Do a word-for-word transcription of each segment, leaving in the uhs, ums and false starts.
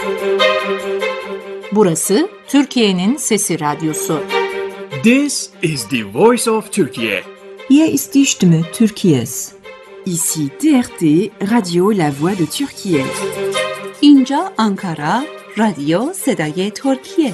Burası Türkiye'nin Sesi Radyosu. This is the voice of Turkey. Hier ist die Stimme Türkiye's. Ici T R T, Radio La Voix de Türkiye. اینجا آنکارا، رادیو صدای ترکیه.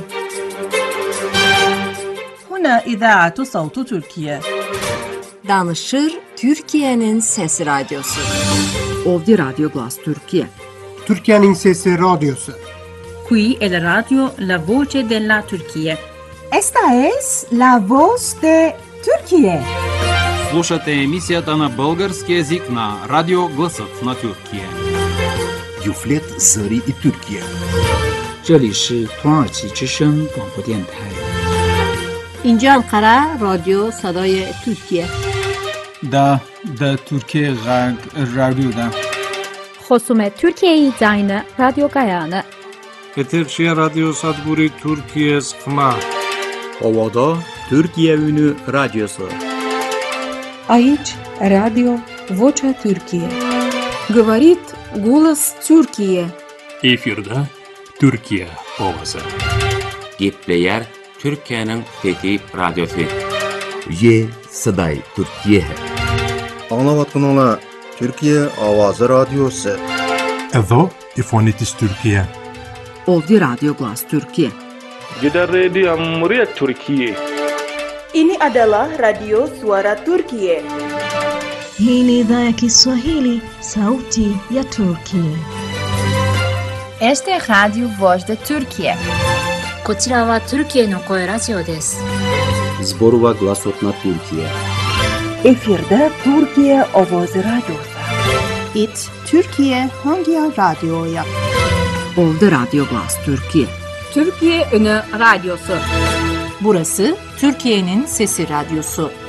هنا إذاعة صوت تركيا. Danışır Türkiye'nin Sesi Radyosu. Ovdje Radio Glas Türkiye. Türkiye'nin Sesi Radyosu. Qui è la radio La Voce della Turchia. Esta es la voz de Türkiye. Слушате емисията на български език на Радио Гласът на Türkiye. Юфлет Зари и Türkiye. 这里是土耳其之声广播电台。 اینجا انقره رادیو صدای ترکیه. دا دا Türkiye Radyo'da. خصومت Türkiye Zayne Radyo Gayane. Eterşehir Radyo Sadburi Türkiye Skma. Ovada Türkiye Ünü Radyosu. Aici Radio Vocea Türkiye. Говорит голос Türkiye. Efirde Türkiye Ovası. Gepleyer Türkiye'nin Fethi Radyosu. Ye Saday Türkiye. Anlavatınla Türkiye Avazı Radyosu. Evo İfonitis Türkiye. Ovdje Radio Glas Türkiye. Kita Radio Muria Türkiye. Ini adalah Radio Suara Turkiye. Hii ni idhaa ya Kiswahili, Sauti ya Turkiye. Este es Radio Voz de Turkiye. こちらは Türkiyeの声ラジオです。 Zborova Glasot na Türkiye. Efirde Türkiye Ovozi Radyosu. İt Türkiye hangi radyoya? Ovdje Radio Glas Türkiye. Türkiye Ünü Radyosu. Burası Türkiye'nin Sesi Radyosu.